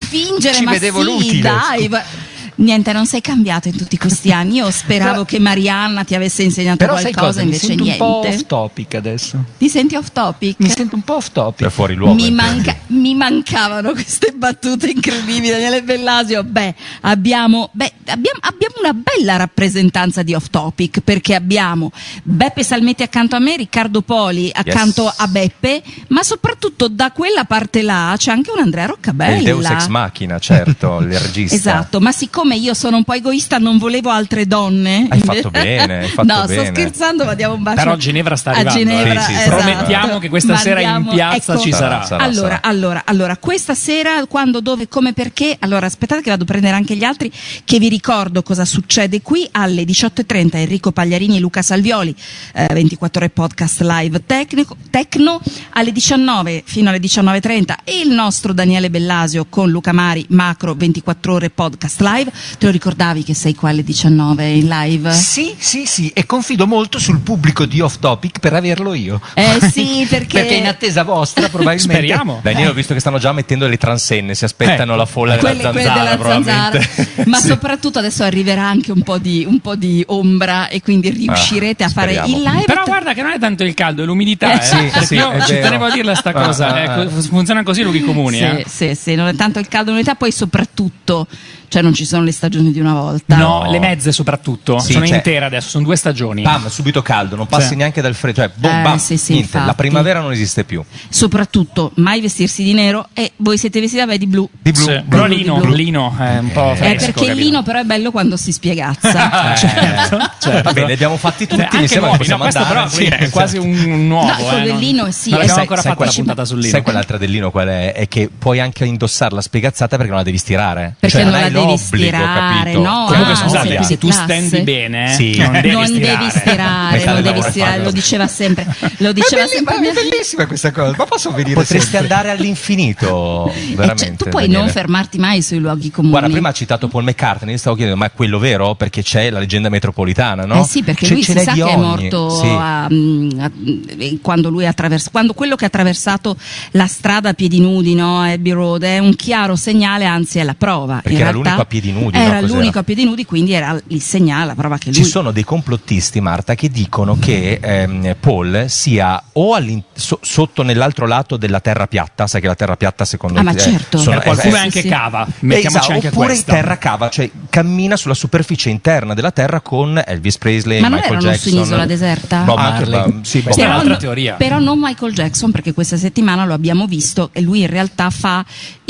fingere, Ci ma vedevo sì, l'utile. dai. Niente, non sei cambiato in tutti questi anni. Io speravo che Marianna ti avesse insegnato Però sai qualcosa, cosa? Mi invece sento niente. un po' off topic adesso. Ti senti off topic? Mi sento un po' off topic. È fuori luogo. Mi mancavano queste battute incredibili, Daniele Bellasio. Abbiamo una bella rappresentanza di off topic, perché abbiamo Beppe Salmetti accanto a me, Riccardo Poli accanto a Beppe, ma soprattutto da quella parte là c'è anche un Andrea Roccabella. Il Deus Ex Machina, certo, il regista. Esatto, ma siccome io sono un po' egoista, non volevo altre donne. Hai fatto bene, hai fatto no, bene. sto scherzando, ma diamo un bacio. Però Ginevra sta arrivando. Ginevra, Sì, esatto. Promettiamo che questa sera in piazza ecco, ci sarà. Allora, questa sera, quando, dove, come, perché? Allora, aspettate che vado a prendere anche gli altri, che vi ricordo cosa succede qui alle 18:30. Enrico Pagliarini e Luca Salvioli, 24 ore podcast live tecno, alle 19 fino alle 19:30, e il nostro Daniele Bellasio con Luca Mari, macro 24 ore podcast live. Te lo ricordavi che sei qua alle 19 in live? Sì, e confido molto sul pubblico di Off Topic per averlo io. Sì, perché in attesa vostra probabilmente. Speriamo. Daniele, ho visto che stanno già mettendo le transenne, si aspettano la folla della quelle zanzara, della probabilmente. zanzara. Ma soprattutto adesso arriverà anche un po' di ombra, e quindi riuscirete a fare speriamo. il live. Però guarda che non è tanto il caldo, è l'umidità. Sì, io è ci vero. tenevo a dirla sta cosa. Funzionano così i luoghi comuni. Sì, non è tanto il caldo, l'umidità, poi soprattutto, cioè non ci sono le stagioni di una volta. No, le mezze soprattutto. Sì, sono cioè, intere adesso, sono 2 stagioni. Bam, subito caldo, non passi Sì. neanche dal freddo, cioè bam, Sì, niente, infatti. la primavera non esiste più. Soprattutto mai vestirsi di nero, e voi siete vestiti di blu. Di blu. Sì. Però Blu, Lino, di blu. Lino è un po' fresco. Perché il capito? lino però è bello quando si spiegazza. Certo. Va bene, li abbiamo fatti tutti, Anche mi sembra nuovi, che no, possiamo questo andare. però sì, è quasi un nuovo. No, quello del lino, sì, Non è- abbiamo sai- ancora sai fatto la quella- puntata sul lino. Sai quell'altra del lino qual è? È che puoi anche indossare la spiegazzata perché non la devi stirare. Perché Cioè, non la hai devi l'obbligo, stirare, capito? no? Comunque Ah, scusate, sì, se tu classe. stendi bene, Sì. non devi non stirare. devi stirare, Metà non del devi lavoro stirare, fatto. lo diceva sempre. Lo diceva sempre Ma mia è figlia. bellissima questa cosa, ma posso venire Potresti sempre? andare all'infinito, veramente. Cioè, tu puoi Daniele. non fermarti mai sui luoghi comuni. Guarda, prima ha citato Paul McCartney, stavo chiedendo, ma è quello vero? Perché c'è la leggenda metropolitana, no? Sì, perché Ce- lui ce si n'è sa di che è ogni. morto Sì. quando lui quando quello che ha attraversato la strada a piedi nudi, no? Abbey Road, è un chiaro segnale, anzi è la prova. Perché In era realtà l'unico a piedi nudi, no? Era Cos'era? l'unico a piedi nudi, quindi era il segnale, la prova che lui... Ci sono dei complottisti, Marta, che dicono che Paul sia o sotto nell'altro lato della terra piatta, sai che la terra piatta secondo ma certo. Per qualcuno è sì, anche sì. cava, mettiamoci esatto, anche oppure in questa. terra cava, cioè cammina sulla superficie interna della terra con Elvis Presley, Ma non Michael erano Jackson, su un'isola deserta? Bob Marley. Marley. Sì, Bob Questa è Marley. un'altra teoria. Però non Michael Jackson, perché questa settimana lo abbiamo visto e lui in realtà fa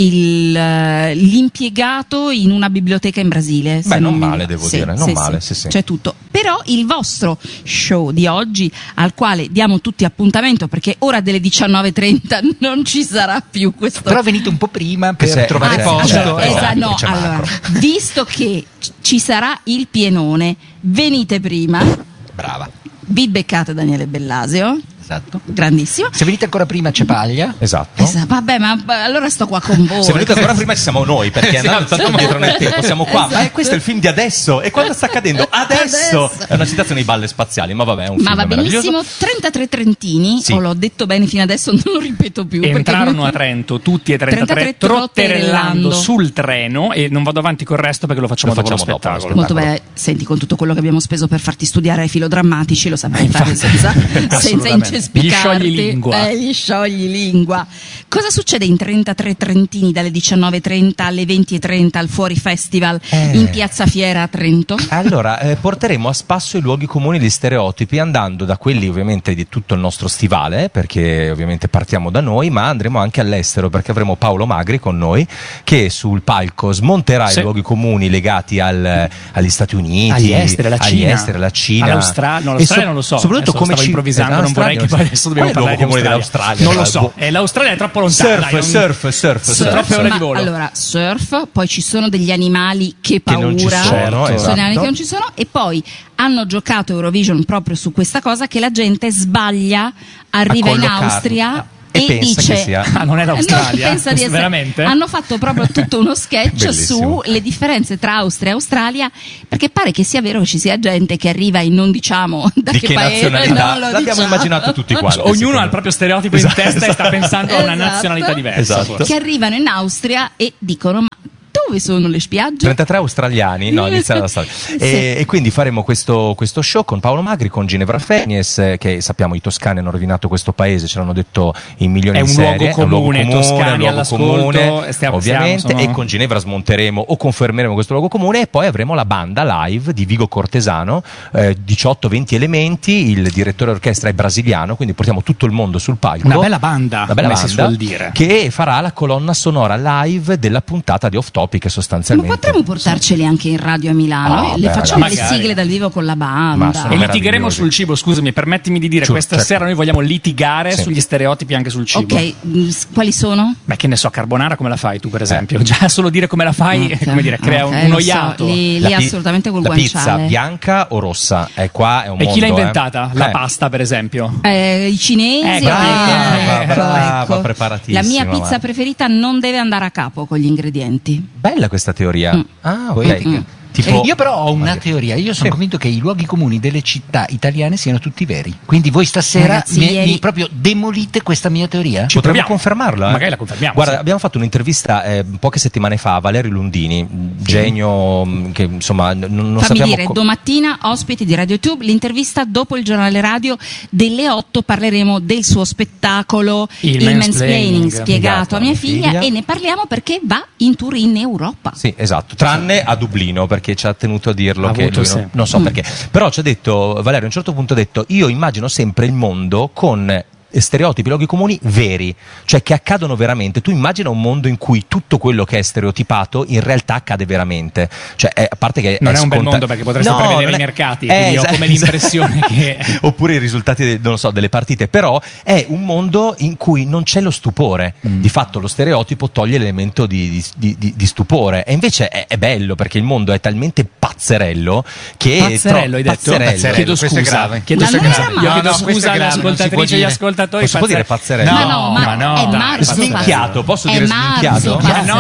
l'impiegato in una biblioteca in Brasile. Beh, se non mi- male, devo dire, non male, sì. C'è tutto. Però il vostro show di oggi, al quale diamo tutti appuntamento, perché ora delle 19:30 non ci sarà più questo... Però venite un po' prima per Che c'è- trovare c'è- posto. c'è- no, c'è allora, macro. visto che ci sarà il pienone, venite prima, Brava, vi beccate Daniele Bellasio, esatto. grandissimo. Se venite ancora prima c'è Paglia. Esatto. Vabbè, ma allora sto qua con voi. Se venite ancora prima ci siamo noi, perché andando tanto dietro nel tempo siamo qua. Ma Esatto. questo è il film di adesso. E quando sta accadendo? Adesso! Adesso. È una citazione di Balle Spaziali, ma vabbè, è un Ma film va meraviglioso. benissimo, 33 trentini, Sì. l'ho detto bene fino adesso, non lo ripeto più. Entrarono a Trento tutti e 33 trotterellando trotterellando sul treno, e non vado avanti col resto perché lo facciamo Lo dopo lo facciamo dopo, spettacolo. Molto bene, senti, con tutto quello che abbiamo speso per farti studiare ai filodrammatici, lo saprai fare senza Assolutamente. incespicarti. Gli sciogli lingua. Gli sciogli lingua. Cosa succede in 33 trentini dalle 19:30 alle 20:30 al Fuori Festival in Piazza Fiera a Trento? Allora, porteremo a spasso i luoghi comuni, gli stereotipi, andando da quelli ovviamente di tutto il nostro stivale, perché ovviamente partiamo da noi, ma andremo anche all'estero, perché avremo Paolo Magri con noi, che sul palco smonterà Sì. i luoghi comuni legati agli Stati Uniti, Agli esteri, alla Cina. all'Australia, No, l'Australia non lo so. Soprattutto Adesso come stavo improvvisando, non vorrei che poi adesso dobbiamo Qual è il parlare luogo di comune Australia. dell'Australia? Non lo so, l'Australia è troppo lontana. Troppe ore Ma di volo. allora, surf, poi ci sono degli animali che paura, non ci sono, sono esatto. animali che non ci sono, e poi hanno giocato Eurovision proprio su questa cosa, che la gente sbaglia, arriva in collocarli. Austria E pensa dice che sia- Ah, non è l'Australia? No, pensa di essere- Veramente? hanno fatto proprio tutto uno sketch Bellissimo. sulle differenze tra Austria e Australia, perché pare che sia vero che ci sia gente che arriva in non diciamo da Di che che paese, nazionalità? non lo L'abbiamo diciamo. immaginato tutti quanti. Ognuno ha il proprio stereotipo in testa e sta pensando a una Esatto. nazionalità diversa. Esatto. forse. Che arrivano in Austria e dicono: ma dove sono le spiagge? 33 australiani, no, iniziare la storia. E quindi faremo questo show con Paolo Magri, con Ginevra Fenies, che sappiamo i toscani hanno rovinato questo paese, ce l'hanno detto in milioni di serie. È un luogo comune, toscani all'ascolto, ovviamente, sono... e con Ginevra smonteremo o confermeremo questo luogo comune, e poi avremo la banda live di Vigo Cortesano, 18-20 elementi, il direttore orchestra è brasiliano, quindi portiamo tutto il mondo sul palco. Una bella banda, si suol dire, che farà la colonna sonora live della puntata di Off Topic sostanzialmente. Ma potremmo portarceli anche in radio a Milano, le facciamo le sigle dal vivo con la banda. E litigheremo sul cibo, scusami, permettimi di dire, questa sera noi vogliamo litigare sugli stereotipi anche sul cibo. Ok, quali sono? Beh, che ne so, carbonara come la fai tu per esempio? Già solo dire come la fai, come dire, crea uno iato. Lì assolutamente col guanciale. La pizza bianca o rossa? Qua è un mondo. E chi l'ha inventata? La pasta per esempio? I cinesi. Brava, preparatissima. La mia pizza preferita non deve andare a capo con gli ingredienti. Bella questa teoria. Ok. Tipo... Io però ho una teoria, io sono convinto che i luoghi comuni delle città italiane siano tutti veri, quindi voi stasera mi proprio demolite questa mia teoria? Potremmo confermarla? Magari la confermiamo. Guarda, abbiamo fatto un'intervista poche settimane fa a Valerio Lundini, genio che insomma non sappiamo... Fammi dire, domattina ospite di RadioTube, l'intervista dopo il giornale radio delle 8 parleremo del suo spettacolo Il Mansplaining spiegato a mia figlia, e ne parliamo perché va in tour in Europa. Sì, esatto, tranne a Dublino, perché ci ha tenuto a dirlo, che lui non so perché, però ci ha detto Valerio, a un certo punto ha detto: io immagino sempre il mondo con stereotipi, luoghi comuni veri, cioè che accadono veramente. Tu immagina un mondo in cui tutto quello che è stereotipato in realtà accade veramente, cioè a parte che non è un bel mondo, perché potresti prevedere i mercati, quindi ho come l'impressione che oppure i risultati non so, delle partite, però è un mondo in cui non c'è lo stupore, di fatto lo stereotipo toglie l'elemento di stupore, e invece è bello perché il mondo è talmente pazzerello che pazzerello hai detto? Chiedo scusa, io chiedo scusa alle ascoltatrici e agli ascoltatori. Posso dire pazzerello? No, è marzo sminchiato, posso dire sminchiato?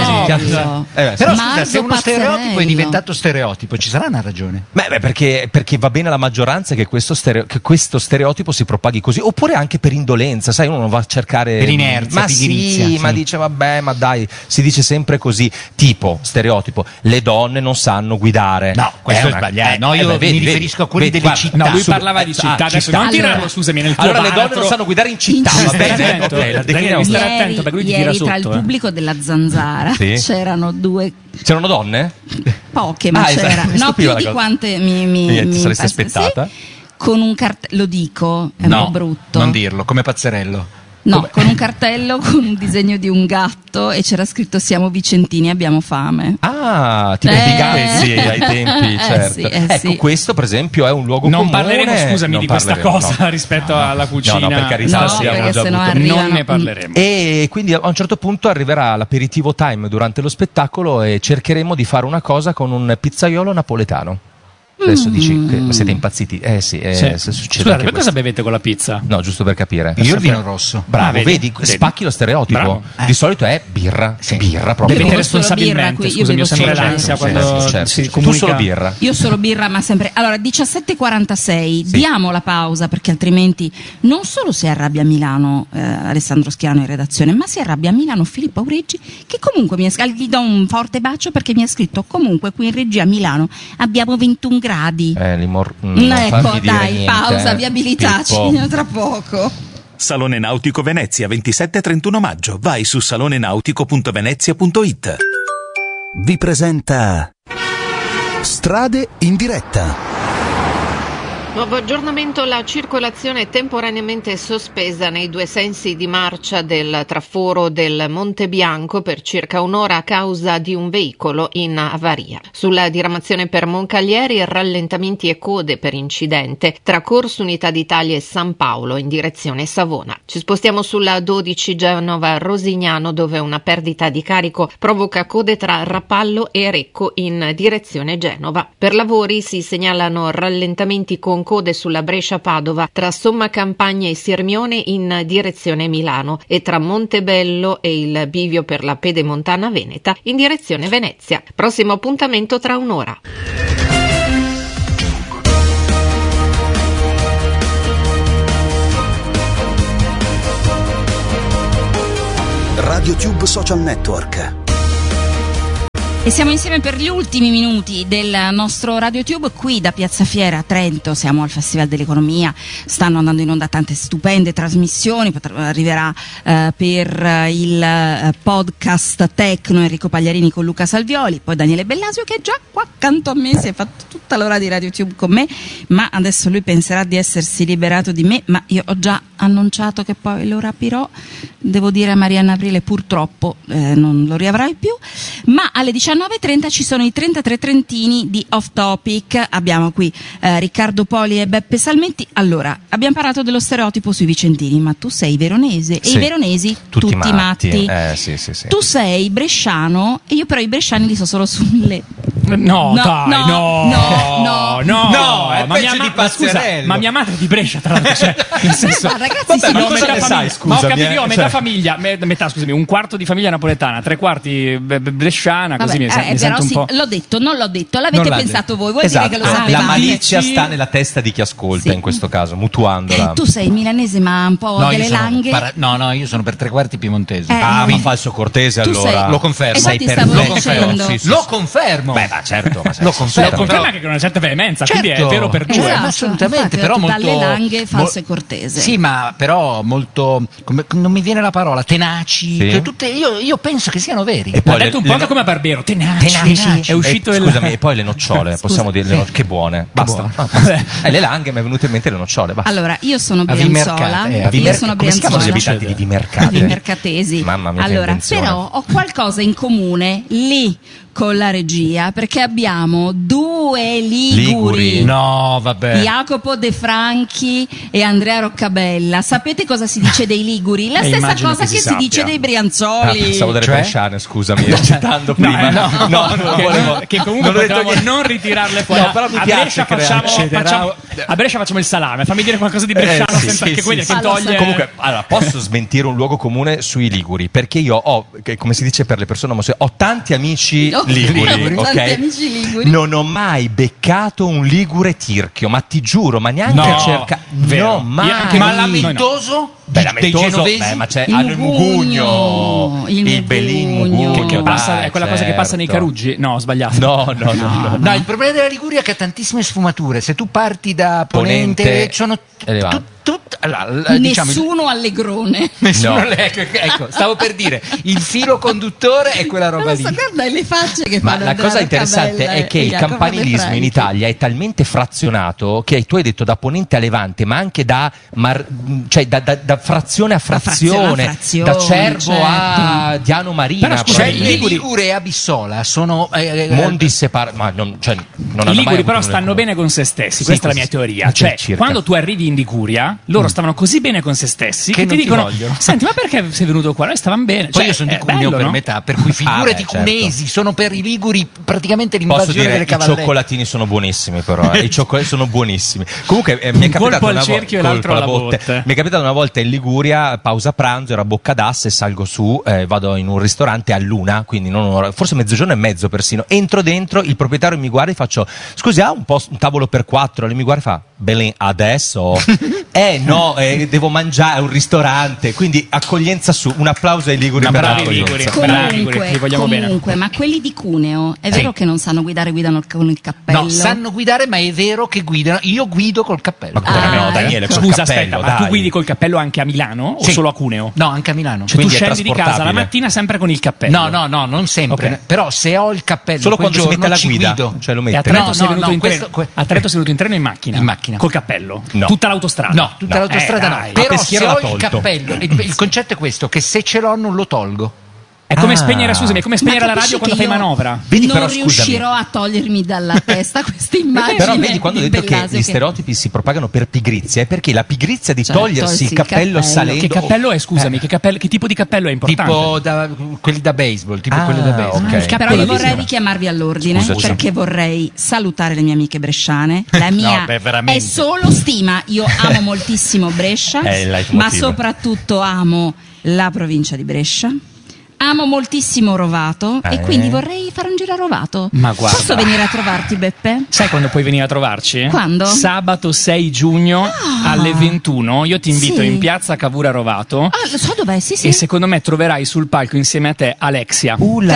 Però scusa, se uno stereotipo è diventato stereotipo, ci sarà una ragione? Beh, perché va bene alla maggioranza che questo stereotipo si propaghi così, oppure anche per indolenza, sai, uno non va a cercare per inerzia, pigrizia, ma dice vabbè, ma dai, si dice sempre così, tipo stereotipo, le donne non sanno guidare. No, questo è sbagliato. No, io mi riferisco a quelli delle città. No, lui parlava di città, adesso non tirarlo, scusami, nel tuo allora le donne non sanno guidare in città, va bene? Devi stare attento perché lui ti tira sotto. Tra il pubblico della Zanzara c'erano C'erano donne? Poche, ma c'era. No, più di quante mi saresti aspettata? Sì, con un cartello, lo dico, è un po' brutto. Non dirlo, come pazzerello. No, con un cartello con un disegno di un gatto e c'era scritto: siamo vicentini, abbiamo fame. Ah, tipo i Gazzi ai tempi, certo. Ecco, questo per esempio è un luogo comune. Non parleremo, scusami, di questa cosa rispetto alla cucina. No, per carità, perché già non ne parleremo. E quindi a un certo punto arriverà l'aperitivo time durante lo spettacolo e cercheremo di fare una cosa con un pizzaiolo napoletano. Adesso dici che siete impazziti. Succede. Scusate, per cosa bevete con la pizza? No, giusto per capire. Io il vino rosso. Bravo, vedi, spacchi lo stereotipo. Di solito è birra. Birra proprio. Bevete responsabilmente, scusami, ho sempre l'ansia quando si comunica. Tu solo birra. Io solo birra, ma sempre. Allora, 17:46, diamo la pausa, perché altrimenti non solo si arrabbia a Milano Alessandro Schiano in redazione, ma si arrabbia a Milano Filippo Aureggi, che comunque gli do un forte bacio perché mi ha scritto: comunque qui in regia a Milano abbiamo 21 gradi. Ecco, dai, pausa, viabilitaci tra poco. Salone Nautico Venezia, 27-31 maggio. Vai su salonenautico.venezia.it. Vi presenta Strade in diretta. Nuovo aggiornamento: la circolazione è temporaneamente sospesa nei due sensi di marcia del traforo del Monte Bianco per circa un'ora a causa di un veicolo in avaria. Sulla diramazione per Moncalieri, rallentamenti e code per incidente tra Corso Unità d'Italia e San Paolo in direzione Savona. Ci spostiamo sulla 12 Genova-Rosignano, dove una perdita di carico provoca code tra Rapallo e Recco in direzione Genova. Per lavori si segnalano rallentamenti con code sulla Brescia-Padova tra Somma Campagna e Sirmione in direzione Milano e tra Montebello e il bivio per la Pedemontana Veneta in direzione Venezia. Prossimo appuntamento tra un'ora. RadioTube Social Network. E siamo insieme per gli ultimi minuti del nostro RadioTube qui da Piazza Fiera a Trento. Siamo al Festival dell'Economia, stanno andando in onda tante stupende trasmissioni, arriverà per il podcast Tecno Enrico Pagliarini con Luca Salvioli, poi Daniele Bellasio che è già qua accanto a me, si è fatto tutta l'ora di RadioTube con me, ma adesso lui penserà di essersi liberato di me, ma io ho già annunciato che poi lo rapirò. Devo dire a Marianna Aprile purtroppo non lo riavrai più, ma alle 19.30 ci sono i 33 trentini di Off Topic. Abbiamo qui Riccardo Poli e Beppe Salmetti. Allora, abbiamo parlato dello stereotipo sui vicentini, ma tu sei veronese e i veronesi tutti matti. Sì. Tu sei bresciano e io però i bresciani li so solo sulle... No, ma mia madre è di Brescia, tra l'altro, cioè, nel senso, ragazzi, ma cosa ne sai, scusami? Metà famiglia, scusami, un quarto di famiglia napoletana, 3/4 bresciana, così mi sento un po'. L'ho detto, non l'ho detto, l'avete pensato voi, vuol dire che lo sapevate. La malizia sta nella testa di chi ascolta, in questo caso, mutuandola. Tu sei milanese ma un po' delle langhe. No, io sono per 3/4 piemontese. Ma falso cortese, allora. Lo confermo. Sei perfetto. Lo confermo. Beh, certo, lo confermo. Lo conferma anche con una certa veemenza, quindi è vero per due. Esatto, assolutamente, però molto dalle langhe falso e cortese. Sì, ma però molto non mi viene la parola, tenaci, Sì. cioè, tutte, io penso che siano veri. E L'ha detto un po' come a Barbero, tenaci. È uscito scusami, e poi le nocciole, possiamo dire che buone. Basta. Le langhe mi è venuto in mente le nocciole, basta. Allora, io sono brianzola, come si chiamano gli abitanti di Vimercate? Vimercatesi. Mamma mia, allora, però ho qualcosa in comune lì con la regia, perché abbiamo due liguri. No, vabbè. Jacopo De Franchi e Andrea Roccabella. Sapete cosa si dice dei liguri? La stessa cosa che si dice dei brianzoli. Pensavo delle bresciane, scusami, citando prima. No, che comunque potevamo non ritirarle fuori. No, però mi piace a Brescia facciamo il salame. Fammi dire qualcosa di bresciano senza che quelli che toglie. Comunque, allora, posso smentire un luogo comune sui liguri, perché io ho, come si dice per le persone omosessuali, ho tanti amici liguri, ok? Tanti amici liguri. Non ho mai beccato un ligure tirchio, ma ti giuro, ma neanche a cercare. No, mai. Ma lamentoso? Beh, dei genovesi? Ma c'è il mugugno, il belin mugugno, che passa, è quella cosa che passa nei Caruggi? No, ho sbagliato. No, il problema della Liguria è che ha tantissime sfumature. Se tu parti da Ponente sono nessuno allegrone. Ecco, stavo per dire, il filo conduttore è quella roba lì. Guarda le facce che ma fanno. la cosa interessante è che il campanilismo in Italia è talmente frazionato che tu hai detto da Ponente a Levante, ma anche da frazione a frazione, da Cervo a Diano Marina. Cioè, le Ligure e Abissola sono mondi separati, ma non i Liguri però stanno bene con se stessi, questa è la mia teoria. Cioè, quando tu arrivi in Liguria, loro stavano così bene con se stessi che ti dicono: senti, ma perché sei venuto qua? Noi stavamo bene. Poi io sono di Cuneo per metà, per cui figurati cunesi, sono per i liguri praticamente l'invasione delle cavallerie. I cioccolatini sono buonissimi, però i cioccolati sono buonissimi. Comunque mi è capitato al cerchio e l'altro alla botte. Mi è capitato una volta in Liguria, pausa pranzo, era Bocca d'Asse, salgo su, vado in un ristorante a Luna, quindi non un'ora, forse mezzogiorno e mezzo persino. Entro dentro, il proprietario mi guarda e faccio: scusi, ha un tavolo per 4? Lei mi guarda e fa: Belin, adesso? No, devo mangiare, è un ristorante, quindi accoglienza su, un applauso ai liguri per l'accoglienza. Comunque, ma quelli di Cuneo, è vero che non sanno guidare, guidano con il cappello? No, sanno guidare, ma è vero che guidano, io guido col cappello. No, Daniele, ecco. Scusa, aspetta, ma tu guidi col cappello anche a Milano o solo a Cuneo? No, anche a Milano. Cioè tu scendi di casa la mattina sempre con il cappello? No, non sempre, okay. Però se ho il cappello solo quando giorno, si mette la guida, guido. Cioè lo mette. E a Trento sei venuto in treno? A Trento sei venuto in treno o in macchina? In macchina. Col cappello? No. Tutta l'autostrada? No, tutta l'autostrada no. Però se ho il cappello, il concetto è questo, che se ce l'ho non lo tolgo. È come spegnere, scusami, è come spegnere la radio quando fai manovra. Vedi, non riuscirò a togliermi dalla testa questa immagine. Però vedi, quando ho detto che gli stereotipi si propagano per pigrizia, è perché la pigrizia di togliersi il cappello salendo. Che cappello è, scusami, che tipo di cappello è importante? Tipo quelli da baseball, quelli da baseball. Okay. Però io vorrei richiamarvi all'ordine, perché vorrei salutare le mie amiche bresciane. La mia è solo stima. Io amo moltissimo Brescia, ma soprattutto amo la provincia di Brescia. Amo moltissimo Rovato e quindi vorrei fare un giro a Rovato. Ma guarda, posso venire a trovarti, Beppe? Sai quando puoi venire a trovarci? Quando? Sabato 6 giugno alle 21. Io ti invito in piazza Cavour Rovato. Ah, lo so dov'è, sì. E secondo me troverai sul palco insieme a te Alexia.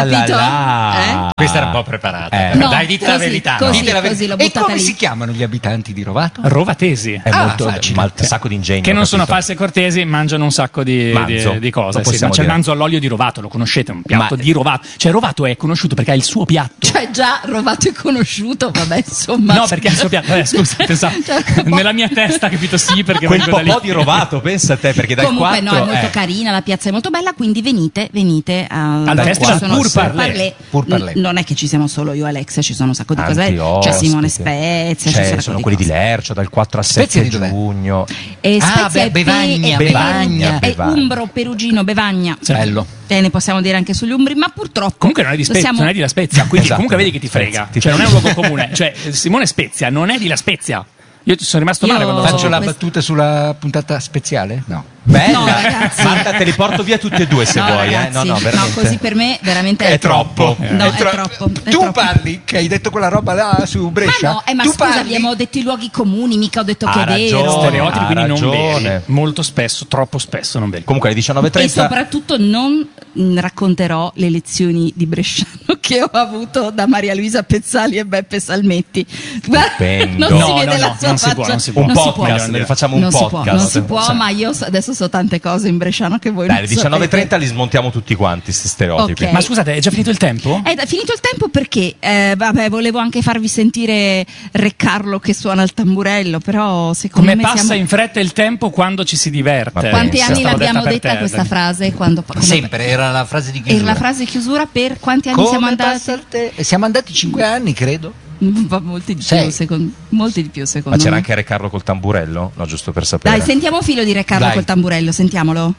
Capito? Questa era un po' preparata. No, dai, dite la verità. Così, dite la così l'ho e buttata come lì. si chiamano gli abitanti di Rovato? Rovatesi. È molto facile. Ma un sacco di ingegno. Che non sono false e cortesi, mangiano un sacco di cose. Sì, ma c'è il manzo all'olio di Rovato, lo conoscete? Un piatto di Rovato. Cioè, Rovato è conosciuto perché ha il suo piatto. Cioè, già Rovato è conosciuto, vabbè, insomma. No, perché ha il suo piatto. Scusa, pensavo. Nella mia testa, capito? Sì, perché quel po' di Rovato, pensa a te, perché dal comunque 4 no, è molto carina, la piazza è molto bella, quindi venite al festival Pour Parler. Non è che ci siamo solo io e Alexa, ci sono un sacco di cose. C'è Simone Spezia, sono quelli di Lercio dal 4 al 7 giugno. E Spezia Bevagna. È Umbro, Perugino, Bevagna. Bello. Ne possiamo dire anche sugli umbri, ma purtroppo comunque non è di Spezia, non è di La Spezia, quindi comunque vedi che ti frega. Cioè non è un luogo comune. Cioè Simone Spezia non è di La Spezia. Io sono rimasto male quando faccio la battuta sulla puntata speciale? No. Bella, no, ragazzi. Marta, te li porto via tutti e due se vuoi. Ragazzi, No, veramente. no, così per me veramente è troppo. No, è troppo. Tu parli che hai detto quella roba là su Brescia? Ma no, ma scusa, abbiamo detto i luoghi comuni, mica ho detto che è vero. Stereotipi, quindi non veri. Molto spesso, troppo spesso non veri. Comunque alle 19:30. E soprattutto non racconterò le lezioni di bresciano che ho avuto da Maria Luisa Pezzali e Beppe Salmetti. Non si vede la sua faccia. Non si può. Un podcast, facciamo un podcast. Non si può, ma io adesso so tante cose in bresciano che voi non sapete. Alle 19:30 li smontiamo tutti quanti, questi stereotipi. Okay. Ma scusate, è già finito il tempo? È finito il tempo perché, volevo anche farvi sentire Re Carlo che suona il tamburello, però secondo come me passa in fretta il tempo quando ci si diverte. Quanti anni l'abbiamo detta questa frase? Sempre, era la frase di chiusura. Era la frase di chiusura per quanti anni siamo andati? Siamo andati 5 anni, credo. Molti di più, secondo me. Ma c'era anche Re Carlo col tamburello? No, giusto per sapere. Dai, sentiamo filo di Re Carlo col tamburello, sentiamolo.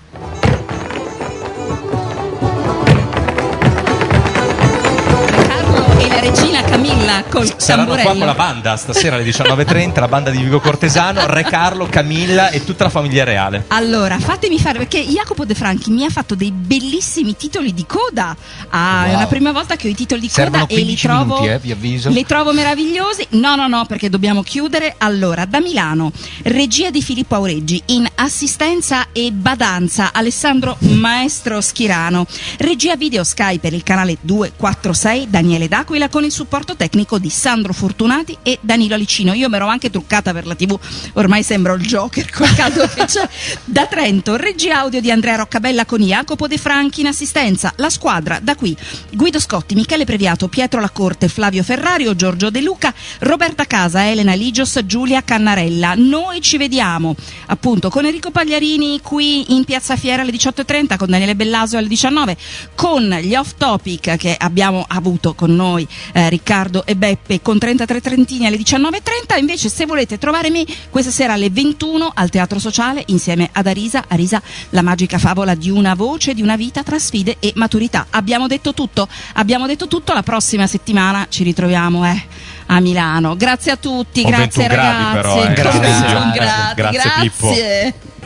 E la regina Camilla col saranno tamburello. qua con la banda stasera alle 19:30, la banda di Vigo Cortesano, Re Carlo, Camilla e tutta la famiglia reale. Allora, fatemi fare, perché Jacopo De Franchi mi ha fatto dei bellissimi titoli di coda. È la prima volta che ho i titoli di coda e li trovo minuti, vi avviso. Li trovo meravigliosi. No, perché dobbiamo chiudere. Allora, da Milano, regia di Filippo Aureggi, in assistenza e badanza Alessandro Maestro Schirano, regia video Sky per il canale 246 Daniele D'Aquila, con il supporto tecnico di Sandro Fortunati e Danilo Alicino. Io mi ero anche truccata per la TV, ormai sembro il Joker col caldo che c'è. Da Trento, regia audio di Andrea Roccabella con Jacopo De Franchi in assistenza. La squadra da qui: Guido Scotti, Michele Previato, Pietro Lacorte, Flavio Ferrario, Giorgio De Luca, Roberta Casa, Elena Ligios, Giulia Cannarella. Noi ci vediamo appunto con Enrico Pagliarini qui in Piazza Fiera alle 18:30, con Daniele Bellasio alle 19, con gli off topic che abbiamo avuto con noi Riccardo e Beppe con 33 Trentini alle 19:30. Invece, se volete trovare me questa sera alle 21 al Teatro Sociale insieme ad Arisa, la magica favola di una voce, di una vita tra sfide e maturità. Abbiamo detto tutto. La prossima settimana ci ritroviamo a Milano. Grazie a tutti, grazie ragazzi. Però, grazie Pippo.